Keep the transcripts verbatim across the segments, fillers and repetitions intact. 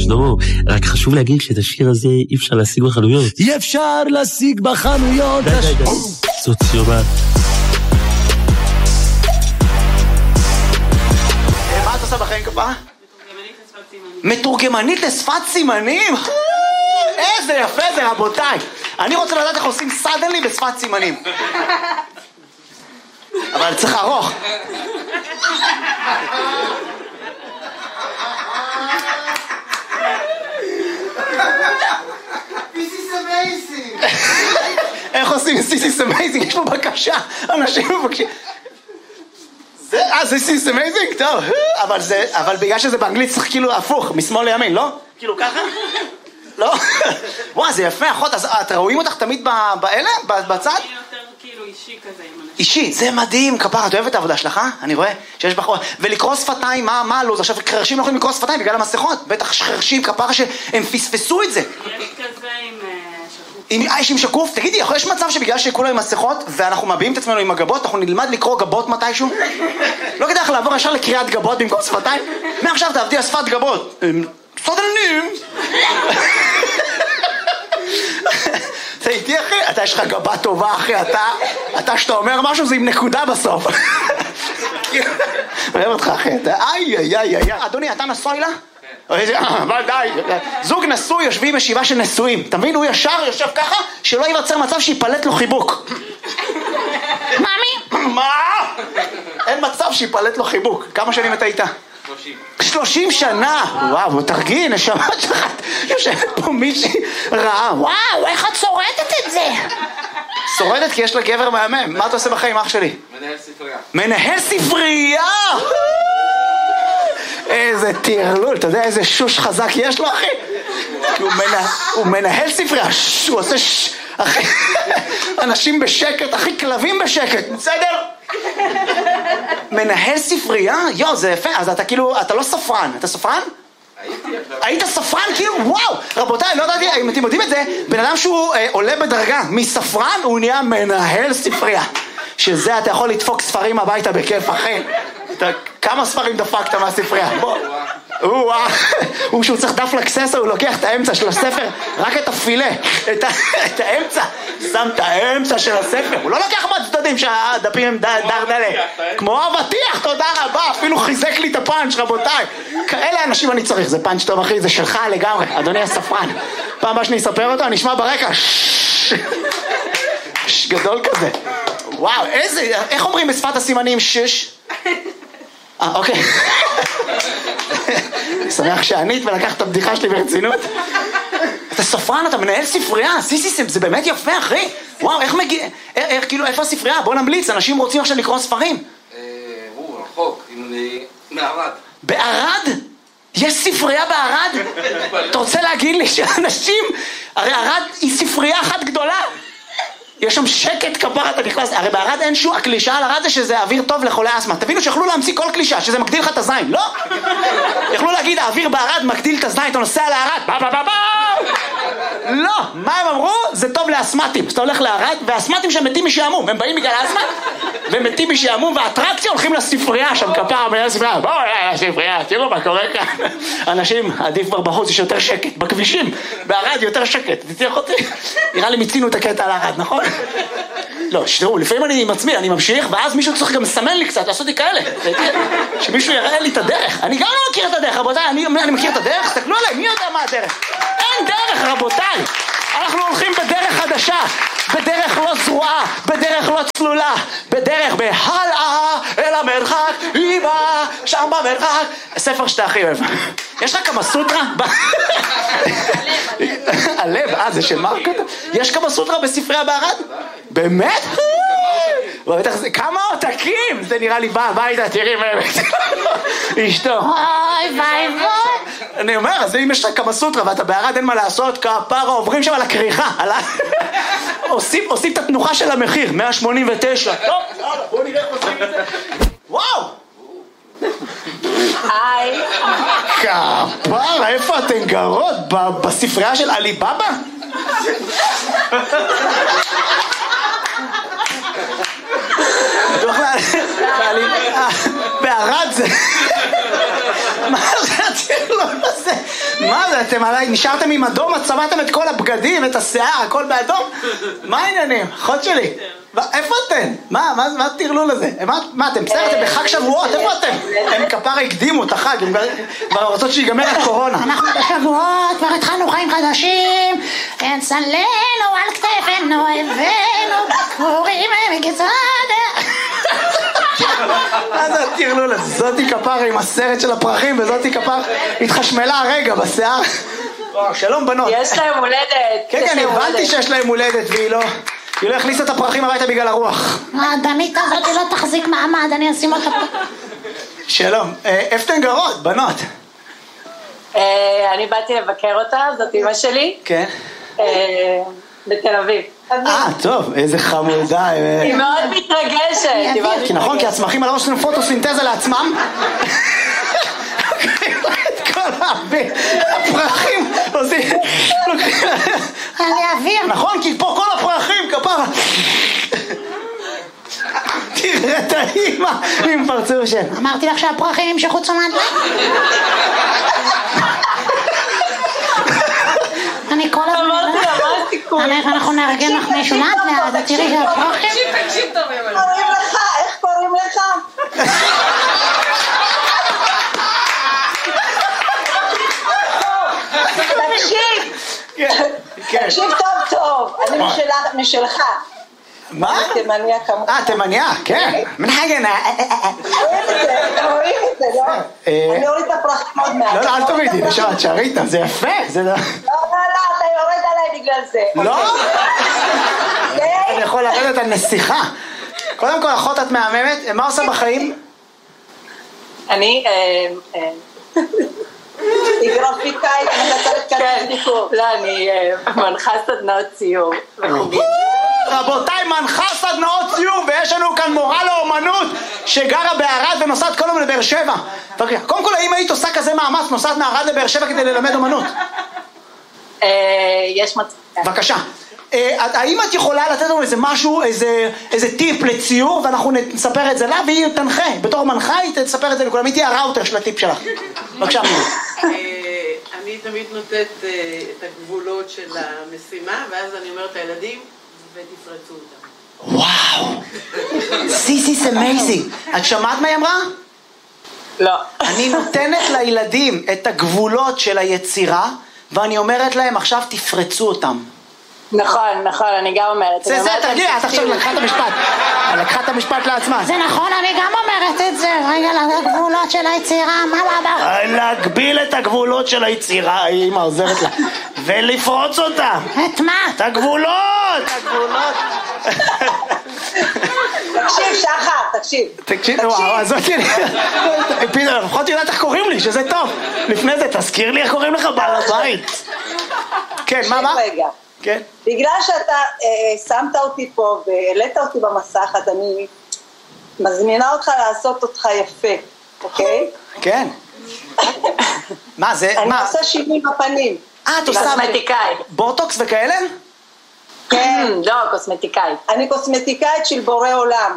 שלמה, רק חשוב להגיד שאת השיר הזה אי אפשר להשיג בחנויות. אי אפשר להשיג בחנויות. די, די, די. סוציומט. מה את עושה בחיים כפרה? מתורגמנית לשפת סימנים? איזה יפה זה רבותיי. אני רוצה לדעת איך עושים סדנלי בשפת סימנים. אבל צריך ארוך. This is amazing. איך עושים This is amazing? יש פה בקשה. אנשים מבקשים. אה, This is amazing? טוב. אבל זה, אבל בגלל שזה באנגלית צריך כאילו הפוך, משמאל לימין, לא? כאילו ככה? לא? וואי, זה יפה, אחות. אז את רואים אותך תמיד באלה? בצד? אני יותר כאילו אישי כזה עם אנשים. אישי, זה מדהים, כפרה, את אוהבת את העבודה שלך, אה? אני רואה שיש בחור. ולקרוא שפתיים, מה, מה הלו"ז? עכשיו, חרשים לא יכולים לקרוא שפתיים בגלל המסכות. בטח חרשים, כפרה, שהם פספסו את זה. יש כזה עם שקוף. עם, יש עם שקוף? תגידי, יש מצב שבגלל שכולו עם מסכות, ואנחנו מביעים את עצמנו עם הגבות, אנחנו נלמד לקרוא גבות מתישהו? לא כדאי לך לעבור ישר לקריאת גבות במקום שפתיים? מעכשיו תעבדי על שפת גבות. סודלנים! אתה איתי אחי? אתה יש לך גבה טובה אחי, אתה, אתה שאתה אומר משהו זה עם נקודה בסוף. אוהב אותך אחי, אתה איי איי איי איי. אדוני, אתה נשוי לה? אבל די, זוג נשוי יושבים ישיבה של נשואים, אתה מבין? הוא ישר יושב ככה שלא ייווצר מצב שיפלט לו חיבוק. מאמי? מה? אין מצב שיפלט לו חיבוק. כמה שנים אתה איתה? שלושים. שלושים שנה? וואו, תרגיעי, נשמה שלך. יושבת פה מישהי רעה. וואו, איך את שורדת את זה? שורדת כי יש לה גבר מהמם. מה אתה עושה בחיים, אח שלי? מנהל ספרייה. מנהל ספרייה! איזה תירלול, אתה יודע איזה שוש חזק יש לו, אחי? הוא מנהל ספרייה, הוא עושה ש... אחי, אנשים בשקט, אחי, כלבים בשקט, בסדר? מנהל ספרייה? יו, זה יפה, אז אתה כאילו, אתה לא ספרן, אתה ספרן? היית ספרן? כאילו, וואו! רבותיי, לא יודעתי, אם אתם יודעים את זה, בן אדם שהוא אה, עולה בדרגה מספרן, הוא נהיה מנהל ספרייה. שזה אתה יכול לדפוק ספרים הביתה בכיף, אחי. אתה, כמה ספרים דפקת מהספרייה? בוא. וואה. הוא שהוא צריך דף לקססה, הוא לוקח את האמצע של הספר, רק את הפילה, את, את האמצע. שם את האמצע של הספר. הוא לא לוקח מהצדדים שהדפים הם דר דלה. כמו אבטיח, תודה רבה. אפילו חיזק לי את הפאנץ', רבותיי. כאלה אנשים אני צריך. זה פאנץ' טוב, אחי, זה שלך לגמרי. אדוני הספרן. פעם הבאה שאני אספר אותו, אני אשמע ברקע. גדול כזה. וואו, איזה, איך אומרים בשפת הסימנים שש? אה, אוקיי. שמח שענית ולקחת את הבדיחה שלי ברצינות. אתה ספרן, אתה מנהל ספרייה, סיסיסם, זה באמת יפה, אחי. וואו, איך מגיע, איך, כאילו, איפה הספרייה? בוא נמליץ, אנשים רוצים עכשיו לקרוא ספרים. אה, הוא רחוק, מערד. בערד? יש ספרייה בערד? אתה רוצה להגיד לי שאנשים, הרי ערד היא ספרייה אחת גדולה. יש שם שקט כפרה, אתה נכנס, הרי בערד אין שום, הקלישה על ערד זה שזה אוויר טוב לחולי אסמה. תבינו שיכולו להמציא כל קלישה, שזה מגדיל לך את הזין, לא? יכלו להגיד, האוויר בערד מגדיל את הזין, אתה נוסע לערד, בא בא בא בא! לא, מה הם אמרו? זה טוב לאסמטים. אז אתה הולך לערד, והאסמטים שם מתים משעמום, הם באים בגלל האסמה, ומתים משעמום, והאטרקציה הולכים לספרייה שם כפרה, מנהל ספרייה, בואו, ספרייה, תראו מה קורה כאן. אנשים, עדיף כבר בחוץ, יש יותר שקט, בכבישים, בערד יותר שקט, תצליח אותי. נראה לי מיצינו את הקטע על הערד, נכון? לא, שתראו, לפעמים אני עם עצמי, אני ממשיך, ואז מישהו צריך גם לסמן לי קצת, לעשות לי כאלה. שמישהו יראה לי את הדרך. אני גם לא מכיר את הדרך, רבותיי, אני, אני מכיר את הדרך, תסתכלו עליי, מי יודע מה הדרך? אין דרך, רבותיי. אנחנו הולכים בדרך חדשה, בדרך לא זרועה, בדרך לא צלולה, בדרך בהלאה אל המרחק, אמא, שם במרחק. הספר שאתה הכי אוהב. יש לך כמה סוטרה? הלב, אה, זה של מרק? יש כמה סוטרה בספרייה בערד? באמת? כמה עותקים? זה נראה לי בא הביתה, תראי באמת. אשתו, אוי ביי ביי. אני אומר, אז אם יש לך כמה סוטרה ואתה בערד אין מה לעשות, כפרה עוברים שם על הכריכה. עושים את התנוחה של המחיר, מאה שמונים ותשע. טוב, בואו נראה איך עושים את זה. וואו! היי. כפרה, איפה אתן גרות? בספרייה של עלי בבא? בערד זה... מה זה? לא זה? מה זה, אתם עליי, נשארתם עם אדום, צבעתם את כל הבגדים, את השיער, הכל באדום? מה העניינים? אחות שלי? איפה אתם? מה, מה תרלו לזה? מה, אתם בסדר? אתם בחג שבועות, איפה אתם? הם כפרה הקדימו את החג, הם כבר רוצות שיגמר הקורונה. אנחנו בשבועות, כבר התחלנו חיים חדשים, צלנו על כתפנו, הבאנו בקורים מגצד. מה זה תרלו לזה? זאתי כפרה עם הסרט של הפרחים, וזאתי כפרה התחשמלה הרגע בשיער. שלום בנות. יש להם הולדת. כן, כן, הבנתי שיש להם הולדת, והיא לא... היא לא הכניסה את הפרחים הביתה בגלל הרוח. האדמית הזאת לא תחזיק מעמד, אני אשים אותה פה. שלום, איפה אתן גרות, בנות? אני באתי לבקר אותה, זאת אמא שלי. כן. בתל אביב. אה, טוב, איזה חמודה. היא מאוד מתרגשת. כי נכון, כי הצמחים על הראש שלנו פוטוסינתזה לעצמם. את כל הפרחים עושים... אני אוויר. נכון, כי פה כל הפרחים, כפרה. תראה את האמא עם פרצור של... אמרתי לך שהפרחים ימשכו תשומת לב. אני כל הזמן... אמרתי לה, מה הסיכוי? אנחנו נארגן לך מישהו לאט לאט, תראי שהפרחים... תקשיב, תקשיב טוב, איך קוראים לך? איך קוראים לך? תקשיב! תקשיב טוב טוב, אני משלך. מה? תימניה כמובן. אה, תימניה, כן. מנחגן. רואים את זה, רואים את זה, לא? אני אוריד את הפרחים עוד מעט. לא, לא, אל תורידי, נשארת, שערית, זה יפה. לא, לא, לא, אתה יורד עליי בגלל זה. לא? אני יכול לרדת על נסיכה. קודם כל, אחות את מהממת, מה עושה בחיים? אני... היא גרפיקאית, מנצלת כאן דיקור. לא, אני מנחה סדנאות ציור וחוגים. רבותיי, מנחה סדנאות ציור, ויש לנו כאן מורה לאומנות שגרה בערד ונוסעת כל יום לבאר שבע. קודם כל, האם היית עושה כזה מאמץ, נוסעת מערד לבאר שבע כדי ללמד אומנות? יש מצב. בבקשה. האם את יכולה לתת לנו איזה משהו, איזה טיפ לציור, ואנחנו נספר את זה לה, והיא תנחה. בתור מנחה היא תספר את זה לכולם, היא תהיה הראוטר של הטיפ שלך. בבקשה, מירי. אני תמיד נותנת את הגבולות של המשימה, ואז אני אומרת לילדים, ותפרצו אותם. וואו. This is amazing. את שמעת מה היא אמרה? לא. אני נותנת לילדים את הגבולות של היצירה, ואני אומרת להם, עכשיו תפרצו אותם. נכון, נכון, אני גם אומרת. זה, זה, תרגיע, את עכשיו לקחה את המשפט. לקחה את המשפט לעצמה. זה נכון, אני גם אומרת את זה. רגע, לגבולות של היצירה, מה מה מה? להגביל את הגבולות של היצירה, אמא עוזרת לה. ולפרוץ אותם. את מה? את הגבולות! הגבולות. תקשיב, שחר, תקשיב. תקשיב, וואו, אז אותי, לפחות יודעת איך קוראים לי, שזה טוב. לפני זה, תזכיר לי איך קוראים לך בעל הבית. כן, מה, מה? רגע. כן. בגלל שאתה אה, שמת אותי פה והעלית אותי במסך, אז אני מזמינה אותך לעשות אותך יפה, אוקיי? כן. מה זה? אני מה? עושה שינוי בפנים. אה, את עושה... קוסמטיקאית. בוטוקס וכאלה? כן, לא, קוסמטיקאית. אני קוסמטיקאית של בורא עולם.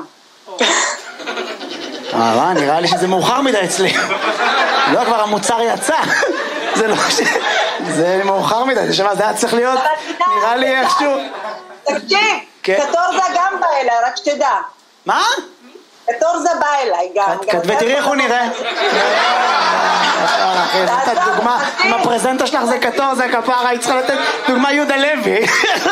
אה, נראה לי שזה מאוחר מדי אצלי. לא, כבר המוצר יצא. זה לא ש... זה מאוחר מדי, זה שמה, זה היה צריך להיות, נראה לי איכשהו... תקשיב, קטורזה גם בא אליי, רק שתדע. מה? קטורזה בא אליי גם. ותראי איך הוא נראה. נתת דוגמה, עם הפרזנטה שלך זה קטורזה, כפרה, היא צריכה לתת דוגמה יהודה לוי.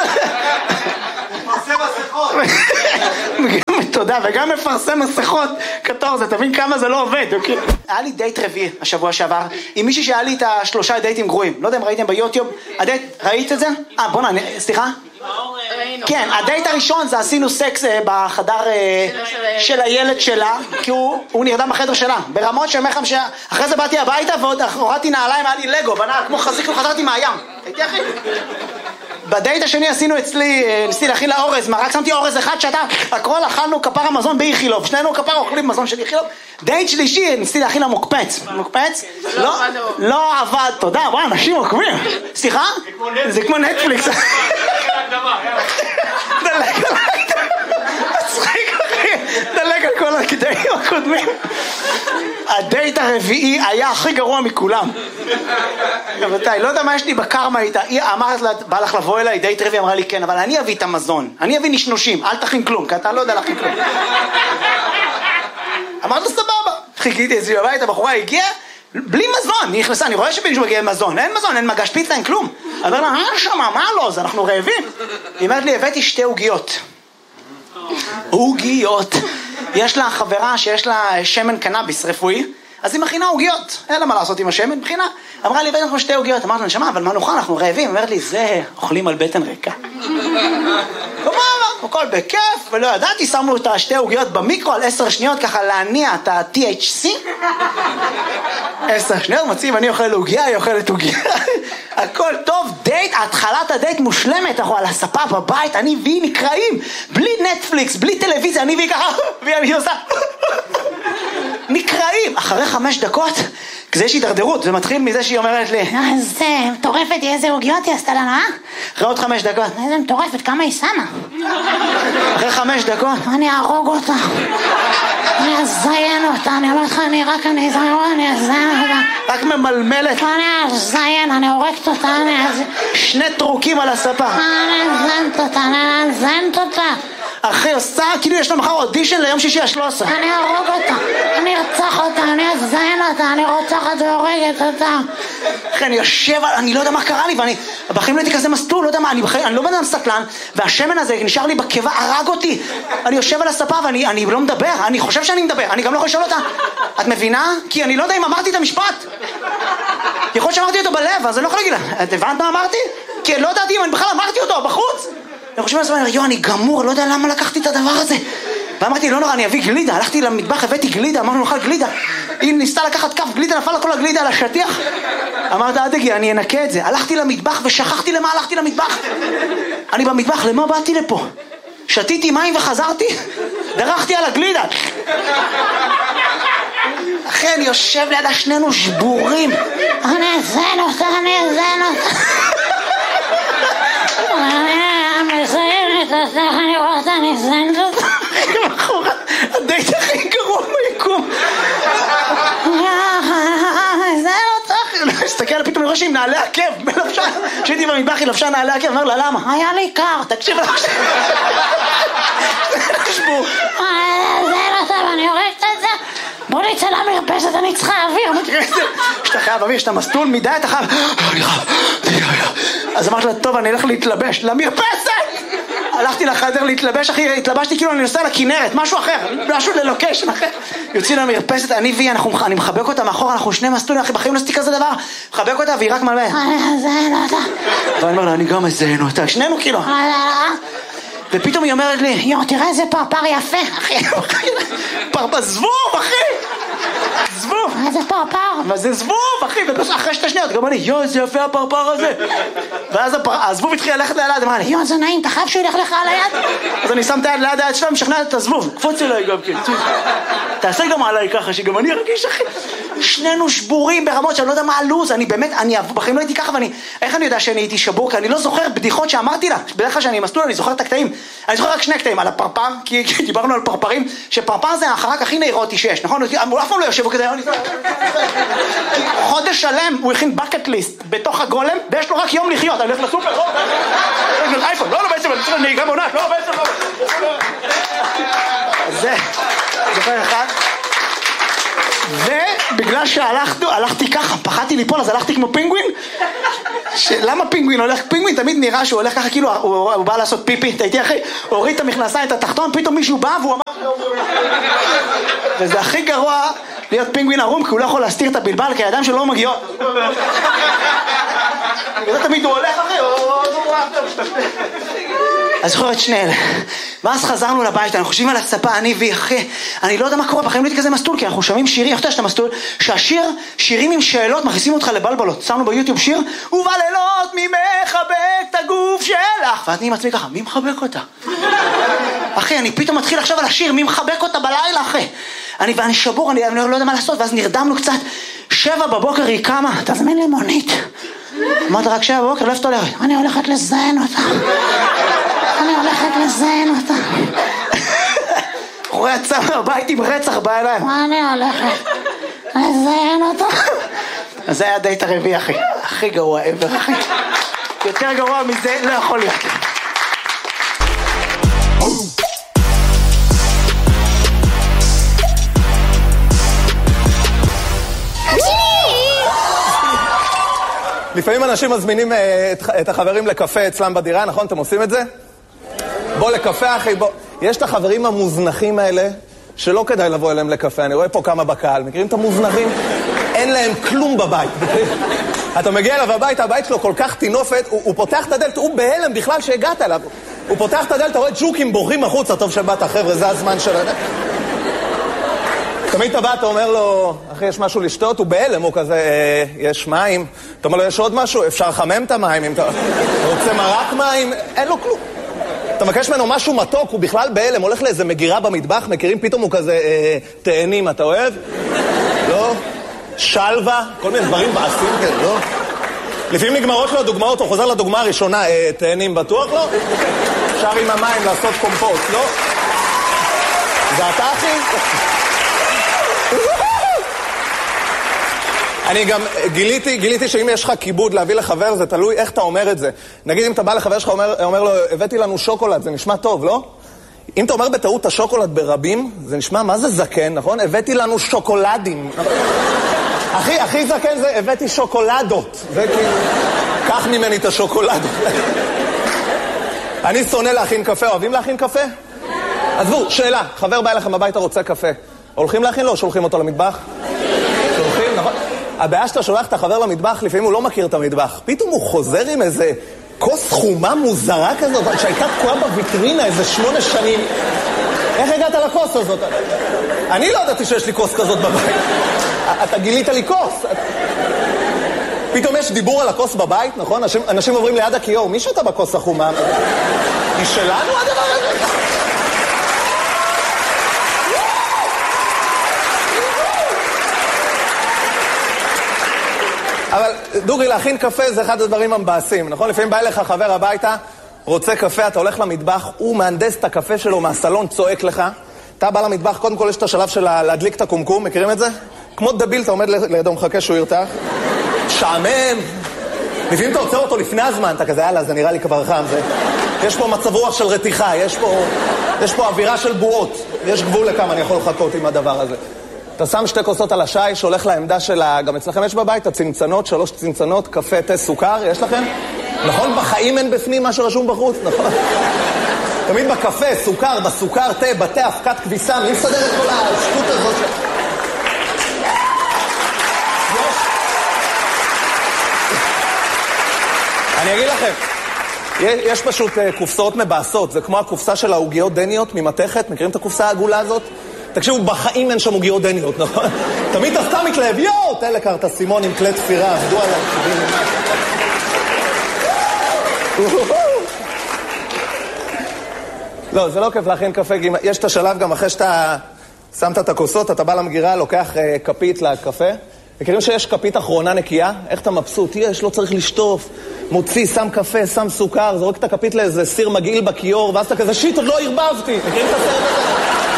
מפרסם מסכות. תודה, וגם מפרסם מסכות קטורזה, תבין כמה זה לא עובד. היה לי דייט רביעי השבוע שעבר, עם מישהי שהיה לי את השלושה דייטים גרועים. לא יודע אם ראיתם ביוטיוב, הדייט, ראית את זה? אה, בוא נענה, סליחה? כן, הדייט הראשון זה עשינו סקס בחדר של הילד שלה, כי הוא נרדם בחדר שלה, ברמות של מחם שאחרי זה באתי הביתה ועוד הורדתי נעליים, היה לי לגו, בנעל כמו חזיק וחזרתי מהים. הייתי אחי? בדייט השני עשינו אצלי, ניסיתי להכין לה אורז, רק שמתי אורז אחד שאתה, הכל אכלנו כפר המזון באיכילוב, שנינו כפר אוכלים מזון של איכילוב. דייט שלישי, ניסיתי להכין לה מוקפץ. מוקפץ? לא עבד, תודה, וואי, אנשים עוקבים. סליחה? זה כמו נטפליקס. דלג עליי, מצחיק אחי, דלג על כל הקטעים הקודמים. הדייט הרביעי היה הכי גרוע מכולם. רבותיי, לא יודע מה יש לי בקרמה איתה. היא אמרת לה, בא לך לבוא אליי, דייט רביעי, אמרה לי כן, אבל אני אביא את המזון. אני אביא נשנושים, אל תכין כלום, כי אתה לא יודע להכין כלום. אמרת לו סבבה. חיכיתי אצלי בבית, הבחורה הגיעה, בלי מזון, היא נכנסה, אני רואה שמישהו מגיע עם מזון, אין מזון, אין מגש פיצה, אין כלום. אני אומר לה, מה שמה, מה לא, אז אנחנו רעבים. היא אומרת לי, הבאתי שתי עוגיות. עוגיות. יש לה חברה שיש לה שמן קנאביס רפואי, אז היא מכינה עוגיות. אין לה מה לעשות עם השמן, מכינה. אמרה לי, הבאתי לך שתי עוגיות. אמרת לה, נשמה, אבל מה נאכל, אנחנו רעבים. אמרת לי, זה, אוכלים על בטן ריקה. ומה, הכל בכיף, ולא ידעתי, שמנו את השתי עוגיות במיקרו על עשר שניות, ככה להניע את ה-טי אייץ' סי. עשר שניות, מציב, אני אוכל עוגיה, היא אוכלת עוגיה. הכל טוב, דייט, התחלת הדייט מושלמת, אנחנו על הספה בבית, אני והיא נקראים, בלי נטפליקס, בלי טלוויזיה, אני והיא ככה, והיא עושה, נקראים. אחרי חמש דקות, כזה יש הידרדרות, זה מתחיל מזה שהיא אומרת לי, איזה מטורפת, איזה עוגיות היא עשתה לנו, אה? אחרי עוד חמש דקות, איזה מטורפת, כמה היא שמה? אחרי חמש דקות, אני ארוג אותה, אני אזיין אותה, אני אומר לך, אני רק אני אזיין, אני אזיין אותה, רק ממלמלת, אני אזיין, אני הורגת אותה, אני אזיין, שני טרוקים על הספה, אני אזיינת אותה, אני אזיינת אותה, אחרי עושה, כאילו יש לה מחר אודישן ליום שישי השלוש עשרה. אני ארוג אותה, אני ארצח אותה, אני אזיין אותה, אני רוצחת והורגת אותה. אחרי אני יושב, אני לא יודע מה קרה לי, ואני, בחיים לא הייתי כזה מסטול, לא יודע מה, אני, בחיים, אני לא בן אדם סטלן, והשמן הזה נשאר לי בקיבה, הרג אותי. אני יושב על הספה ואני אני לא מדבר, אני חושב שאני מדבר, אני גם לא יכול לשאול אותה. את מבינה? כי אני לא יודע אם אמרתי את המשפט. יכול להיות שאמרתי אותו בלב, אז אני לא יכול להגיד לה, את הבנת מה אמרתי? כי לא ידעתי אם אני בכלל אמרתי אותו בחוץ. אני חושב לעצמי, יו, אני גמור, לא יודע למה לקחתי את הדבר הזה. ואמרתי, לא נורא, אני אביא גלידה. הלכתי למטבח, הבאתי גלידה, אמרנו, נאכל גלידה. היא ניסתה לקחת כף גלידה, נפל כל הגלידה על השטיח. אמרת, אל תגיע, אני אנקה את זה. הלכתי למטבח ושכחתי למה הלכתי למטבח. אני במטבח, למה באתי לפה? שתיתי מים וחזרתי, דרכתי על הגלידה. אחי, אני יושב ליד השנינו שבורים. אני אזיין אותה, אני אזיין אותה. אני מזיינת אותך, אני רואה אותה, אני מזיינת אותך. הדייט הכי גרוע ביקום. אני מזיינת אותך. הסתכל פתאום אני רואה שהיא נעלי עקב בלבשה. כשהייתי במטבח היא לבשה נעלי עקב, אמר לה למה? היה לי קר. תקשיב לה. שבור. אני מזיינת אותה ואני הורגת את זה. בוא נצא למרפסת, אני צריכה אוויר. שאתה חייב אוויר, שאתה מסטול מדי, אתה חייב... אז אמרתי לה, טוב, אני אלך להתלבש למרפסת! הלכתי לחדר להתלבש, אחי, התלבשתי כאילו אני נוסע לכנרת, משהו אחר, משהו ללוקיישן אחר. יוצאים למרפסת, אני והיא, אני מחבק אותה מאחור, אנחנו שני מסטולים, אחי, בחיים לא עשיתי כזה דבר. מחבק אותה והיא רק מלמד. אני אזיין אותה. ואני אומר לה, אני גם אזיין אותה, שנינו כאילו. ופתאום היא אומרת לי, יו, תראה איזה פרפר יפה, אחי. פרפר, זבוב, אחי! זבוב! איזה פרפר? אבל זה זבוב, אחי, ואחרי שתי שניות, גם אני, יו, איזה יפה הפרפר הזה. ואז הזבוב התחיל ללכת ליד, אמרה לי, יו, זה נעים, אתה חייב שהוא ילך לך על היד? אז אני שם את היד ליד היד שלה, משכנעת את הזבוב, קפוץ אליי גם כן. תעשה גם עליי ככה, שגם אני ארגיש, אחי. שנינו שבורים ברמות שאני לא יודע מה הלוז, אני באמת, אני בחיים לא הייתי ככה, ואני, איך אני יודע שאני הייתי שבור? כי אני לא זוכר בדיחות שאמרתי לה. בדרך כלל שאני מסטול, אני זוכר את הקטעים. אני זוכר רק שני קטעים, על הפרפר, כי דיברנו על פרפרים, שפרפר זה החרק הכי נאירוטי שיש, נכון? הוא אף פעם לא יושב כזה, חודש שלם הוא הכין בקט ליסט בתוך הגולם, ויש לו רק יום לחיות, אני הולך לסופר, לא, יש לו אייפון, לא, לא בעצם, אני צריך נהיגה בעונת, לא, בעצם, לא. זה, זוכר אחד. ובגלל שהלכנו, הלכתי ככה, פחדתי ליפול, אז הלכתי כמו פינגווין. למה פינגווין הולך? פינגווין תמיד נראה שהוא הולך ככה, כאילו הוא, הוא בא לעשות פיפי, אתה איתי אחי, הוריד את המכנסיים, את התחתון, פתאום מישהו בא והוא אמר... וזה הכי גרוע להיות פינגווין ערום, כי הוא לא יכול להסתיר את הבלבל, כי הידיים שלו לא מגיעות. וזה תמיד הוא הולך אחי, אז זוכר את שני אלה. ואז חזרנו לבית, אנחנו חושבים על הספה, אני והיא, אחי, אני לא יודע מה קורה, בחיים לא הייתי כזה מסטול, כי אנחנו שומעים שירים, איך אתה שאתה מסטול, שהשיר, שירים עם שאלות, מכניסים אותך לבלבלות. שמנו ביוטיוב שיר, ובלילות מי מחבק את הגוף שלך, ואת נהיים עצמי ככה, מי מחבק אותה? אחי, אני פתאום מתחיל עכשיו על השיר, מי מחבק אותה בלילה, אחי? אני, ואני שבור, אני, אני לא יודע מה לעשות, ואז נרדמנו קצת, שבע בבוקר היא קמה, תזמין לי מונית. אמרת רק שבע בבוקר, לא איפה אתה הולכת? אני הולכת לזיין אותה. אני הולכת לזיין אותה. רואה יצא מהבית עם רצח בעיניים. מה אני הולכת? מזיין אותו. אז זה היה הדייט הרביעי, אחי. הכי גרוע ever, אחי. יותר גרוע מזה לא יכול להיות. לפעמים אנשים מזמינים את החברים לקפה אצלם בדירה, נכון? אתם עושים את זה? בוא לקפה, אחי, בוא. יש את החברים המוזנחים האלה שלא כדאי לבוא אליהם לקפה. אני רואה פה כמה בקהל. מכירים את המוזנחים? אין להם כלום בבית. אתה מגיע אליו הביתה, הבית שלו כל כך תינופת, הוא, הוא פותח את הדלת, הוא בהלם בכלל שהגעת אליו. הוא פותח את הדלת, אתה רואה ג'וקים בורחים החוצה, טוב שבאת, חבר'ה, זה הזמן של הדלת. תמיד אתה בא, אתה אומר לו, אחי, יש משהו לשתות? הוא בהלם, הוא כזה, אה, יש מים. אתה אומר לו, יש עוד משהו? אפשר לחמם את המים, אם אתה רוצה מרק מים? אין לו כלום. אתה מבקש ממנו משהו מתוק, הוא בכלל בהלם, הולך לאיזה מגירה במטבח, מכירים, פתאום הוא כזה, אה, תאנים, אתה אוהב? לא? שלווה? כל מיני דברים בעשים, כן, לא? לפעמים נגמרות לו הדוגמאות, הוא חוזר לדוגמה הראשונה, אה, תאנים בטוח, לא? אפשר עם המים לעשות קומפוסט, לא? זה אתה, אחי? אני גם גיליתי, גיליתי שאם יש לך כיבוד להביא לחבר, זה תלוי איך אתה אומר את זה. נגיד אם אתה בא לחבר שלך, אומר, אומר לו, הבאתי לנו שוקולד, זה נשמע טוב, לא? אם אתה אומר בטעות השוקולד ברבים, זה נשמע, מה זה זקן, נכון? הבאתי לנו שוקולדים. הכי, הכי זקן זה, הבאתי שוקולדות. זה כאילו, קח ממני את השוקולדות. אני שונא להכין קפה, אוהבים להכין קפה? עזבו, שאלה, חבר בא אליכם הביתה רוצה קפה. הולכים להכין לו או שולחים אותו למטבח? שולחים, נכון? הבעיה שאתה שולח את החבר למטבח, לפעמים הוא לא מכיר את המטבח. פתאום הוא חוזר עם איזה כוס חומה מוזרה כזאת, שהייתה תקועה בוויטרינה איזה שמונה שנים. איך הגעת לכוס הזאת? אני לא ידעתי שיש לי כוס כזאת בבית. אתה גילית לי כוס. פתאום יש דיבור על הכוס בבית, נכון? אנשים, אנשים עוברים ליד הכיור, מי שאתה בכוס החומה? היא שלנו הדבר הזה? אבל דוגרי, להכין קפה זה אחד הדברים המבאסים, נכון? לפעמים בא אליך חבר הביתה, רוצה קפה, אתה הולך למטבח, הוא מהנדס את הקפה שלו מהסלון, צועק לך. אתה בא למטבח, קודם כל יש את השלב של להדליק את הקומקום, מכירים את זה? כמו דביל, אתה עומד לידו, מחכה שהוא ירתח. שעמם. לפעמים אתה עוצר אותו לפני הזמן, אתה כזה, יאללה, זה נראה לי כבר חם. זה... יש פה מצב רוח של רתיחה, יש פה, יש פה אווירה של בועות. יש גבול לכמה אני יכול לחכות עם הדבר הזה. אתה שם שתי כוסות על השי, שהולך לעמדה שלה, גם אצלכם יש בבית, הצנצנות, שלוש צנצנות, קפה, תה, סוכר, יש לכם? נכון? בחיים אין בפנים מה שרשום בחוץ, נכון? תמיד בקפה, סוכר, בסוכר, תה, בתה, הפקת כביסה, מי מסדר את כל השטות הזאת? יש? אני אגיד לכם, יש פשוט קופסאות מבאסות, זה כמו הקופסה של העוגיות דניות ממתכת, מכירים את הקופסה העגולה הזאת? תקשיבו, בחיים אין שם עוגיות דניות, נכון? תמיד אתה סתם מתלהב, יואו, תן לקרת סימון עם כלי תפירה, עבדו עליו. לא, זה לא כיף להכין קפה, יש את השלב גם אחרי שאתה שמת את הכוסות, אתה בא למגירה, לוקח כפית לקפה, מכירים שיש כפית אחרונה נקייה? איך אתה מבסוט? יש, לא צריך לשטוף, מוציא, שם קפה, שם סוכר, זורק את הכפית לאיזה סיר מגעיל בכיור, ואז אתה כזה, שיט, עוד לא הרבבתי. מכירים את הסרט הזה?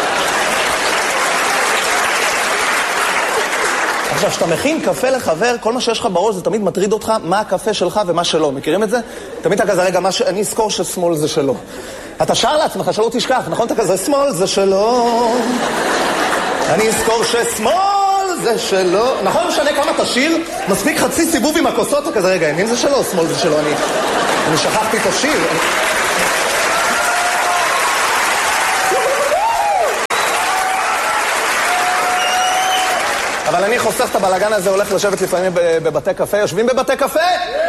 עכשיו, כשאתה מכין קפה לחבר, כל מה שיש לך בראש זה תמיד מטריד אותך מה הקפה שלך ומה שלא. מכירים את זה? תמיד אתה כזה, רגע, ש... אני אזכור ששמאל זה שלו. אתה שר לעצמך, שלא תשכח, נכון? אתה כזה, שמאל זה שלו. אני אזכור ששמאל זה שלו. נכון, משנה כמה תשיר? מספיק חצי סיבוב עם הכוסות, אתה כזה, רגע, ימין זה שלו, שמאל זה שלו. אני, אני שכחתי את השיר. אני... אבל אני חוסך את הבלגן הזה, הולך לשבת לפעמים בבתי קפה. יושבים בבתי קפה?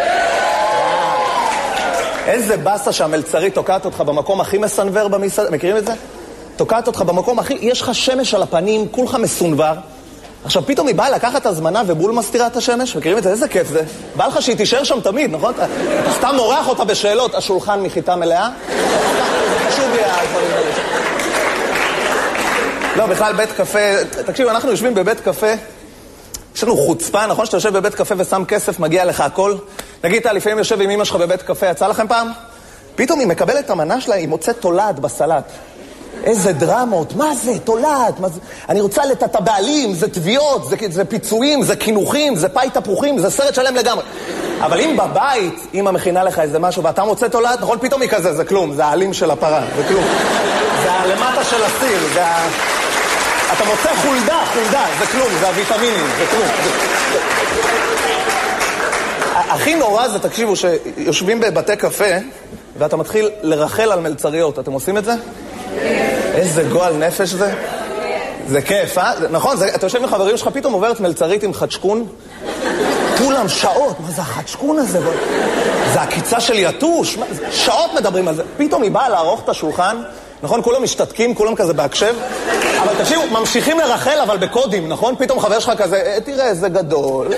איזה בסה שהמלצרית תוקעת אותך במקום הכי מסנבר במסעדה. מכירים את זה? תוקעת אותך במקום הכי... יש לך שמש על הפנים, כולך מסונבר. עכשיו פתאום היא באה לקחת הזמנה ובול מסתירה את השמש. מכירים את זה? איזה כיף זה. בא לך שהיא תישאר שם תמיד, נכון? אתה סתם מורח אותה בשאלות. השולחן מחיטה מלאה? חשוב לי הדברים האלה. לא, בכלל בית קפה, תקשיבו, אנחנו יושבים בבית קפה, יש לנו חוצפה, נכון? שאתה יושב בבית קפה ושם כסף, מגיע לך הכל. נגיד, אתה לפעמים יושב עם אמא שלך בבית קפה, יצא לכם פעם? פתאום היא מקבלת את המנה שלה, היא מוצאת תולעת בסלט. איזה דרמות, מה זה, תולעת, מה זה... אני רוצה את הבעלים, זה תביעות, זה, זה פיצויים, זה כינוכים, זה פאי תפוחים, זה סרט שלם לגמרי. אבל אם בבית, אמא מכינה לך איזה משהו ואתה מוצא תולעת, נכון, פתאום היא כזה, זה כלום, זה העלים של הפרה, זה כלום. זה הלמטה של הסיר, זה ה... אתה מוצא חולדה, חולדה, זה כלום, זה הוויטמינים, זה כלום. הכי נורא זה, תקשיבו, שיושבים בבתי קפה ואתה מתחיל לרחל על מלצריות. אתם עושים את זה? איזה גועל נפש זה. זה כיף, אה? נכון, אתה יושב עם חברים שלך, פתאום עוברת מלצרית עם חדשקון. כולם שעות, מה זה החדשקון הזה? זה הקיצה של יתוש, שעות מדברים על זה. פתאום היא באה לערוך את השולחן, נכון? כולם משתתקים, כולם כזה בהקשב. אבל תקשיבו, ממשיכים לרחל, אבל בקודים, נכון? פתאום חבר שלך כזה, תראה איזה גדול.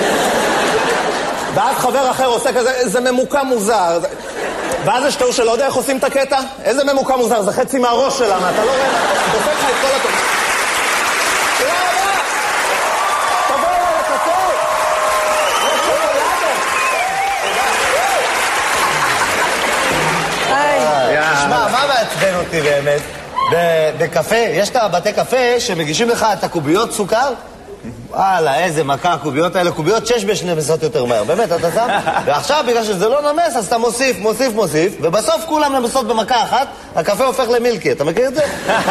ואז חבר אחר עושה כזה, איזה ממוקע מוזר. ואז יש תיאור שלא יודע איך עושים את הקטע? איזה ממוקע מוזר, זה חצי מהראש שלה, מה? אתה לא רואה, דופק לך את כל הטוב. תראה רבה! תבוא אליי לקצור! יש שוקולדה! תשמע, מה מעצבן אותי באמת? בקפה, יש את הבתי קפה שמגישים לך את הקוביות סוכר? וואלה, איזה מכה, הקוביות האלה, קוביות שש בשנמסות יותר מהר, באמת, אתה שם? ועכשיו, בגלל שזה לא נמס, אז אתה מוסיף, מוסיף, מוסיף, ובסוף כולם נמסות במכה אחת, הקפה הופך למילקי, אתה מכיר את זה?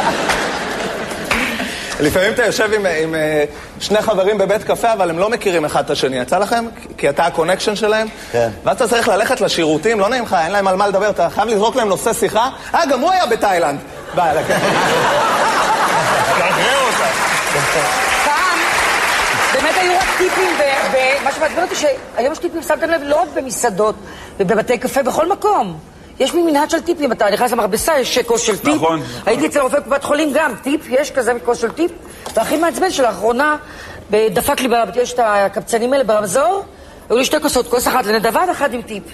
לפעמים אתה יושב עם, עם שני חברים בבית קפה, אבל הם לא מכירים אחד את השני. יצא לכם? כי אתה הקונקשן שלהם? כן. ואז אתה צריך ללכת לשירותים, לא נעים לך, אין להם על מה לדבר, אתה חייב לזרוק להם נושא שיחה. אה, גם הוא היה בתאילנד. ביי, לקח. תאגרר אותה. פעם, באמת היו רק טיפים, ומה שמעצבן אותי שהיום יש טיפים, שמתם לב, לא רק במסעדות ובבתי קפה, בכל מקום. יש מנהג של טיפים, אתה נכנס למרבסה, יש כוס של טיפ. נכון. הייתי אצל רופא קופת חולים גם, טיפ, יש כזה כוס של טיפ. והכי מעצבן שלאחרונה, דפק לי, יש את הקבצנים האלה ברמזור, היו לי שתי כוסות, כוס אחת לנדבה ואחת עם טיפ.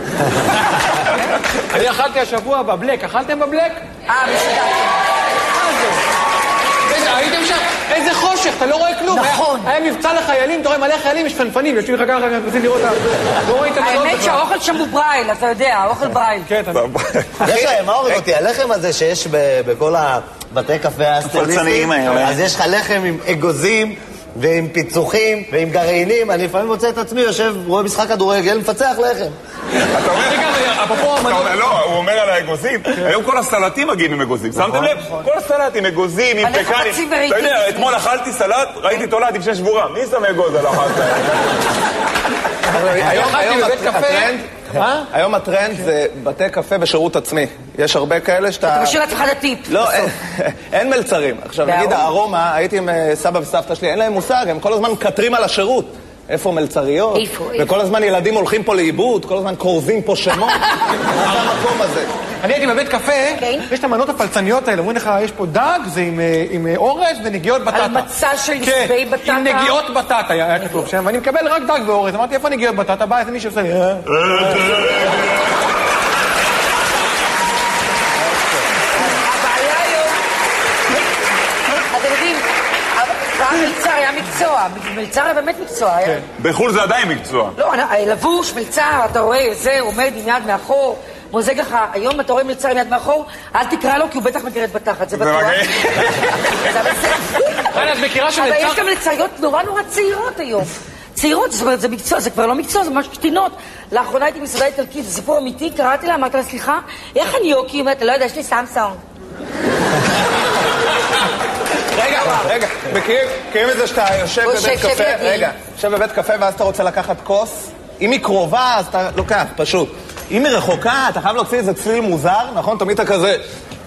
אני אכלתי השבוע בבלק, אכלתם בבלק? אה, משתת. הייתם שם, איזה חושך, אתה לא רואה כלום. נכון. היה מבצע לחיילים, אתה רואה מלא חיילים, יש פנפנים, יושבים לך ככה, רוצים לראות, לא ראיתם מלא. האמת שהאוכל שם הוא ברייל, אתה יודע, האוכל ברייל. כן, אתה יודע. יש להם, מה הורג אותי? הלחם הזה שיש בכל הבתי קפה הסטליסטיים, אז יש לך לחם עם אגוזים ועם פיצוחים ועם גרעינים. אני לפעמים מוצא את עצמי, יושב, רואה משחק כדורגל, מפצח לחם. אתה אומר, לא, הוא אומר על האגוזים, היום כל הסלטים מגיעים עם אגוזים, שמתם לב? כל הסלטים, אגוזים, עם פקנים. אתה יודע, אתמול אכלתי סלט, ראיתי תולעת עם שש שבורה, מי שם אגוז על אחת? היום הטרנד זה בתי קפה בשירות עצמי. יש הרבה כאלה שאתה... אתה משאיר לעצמך לטיפ. לא, אין מלצרים. עכשיו נגיד הארומה, הייתי עם סבא וסבתא שלי, אין להם מושג, הם כל הזמן מקטרים על השירות. איפה מלצריות? איפה? וכל הזמן ילדים הולכים פה לאיבוד, כל הזמן קורזים פה שמות. מה זה המקום הזה? אני הייתי בבית קפה, יש את המנות הפלצניות האלה, אומרים לך, יש פה דג, זה עם אורז ונגיעות בטטה. על מצע של נשבי בטטה. עם נגיעות בטטה היה כתוב שם, ואני מקבל רק דג ואורז. אמרתי, איפה נגיעות בטטה? בא איזה מישהו עושה לי... הבעיה היום... אתם יודעים, פעם מלצר היה מקצוע, מלצר היה באמת מקצוע. בחול זה עדיין מקצוע. לא, לבוש, מלצר, אתה רואה, זה עומד עם יד מאחור, מוזג לך, היום אתה רואה מלצר עם יד מאחור, אל תקרא לו כי הוא בטח מגרד בתחת, זה בטוח. אבל יש גם לצריות נורא נורא צעירות היום. צעירות, זאת אומרת, זה מקצוע, זה כבר לא מקצוע, זה ממש קטינות. לאחרונה הייתי במסעדה איטלקית, זה סיפור אמיתי, קראתי לה, אמרתי לה, סליחה, איך אני יוקי? אתה לא יודע, יש לי סמסונג. רגע, רגע, מכירים את זה שאתה יושב בבית קפה, רגע, יושב בבית קפה ואז אתה רוצה לקחת כוס, אם היא קרובה אז אתה לוקח, פשוט. אם היא רחוקה, אתה חייב להוציא איזה צליל מוזר, נכון? תמיד אתה כזה,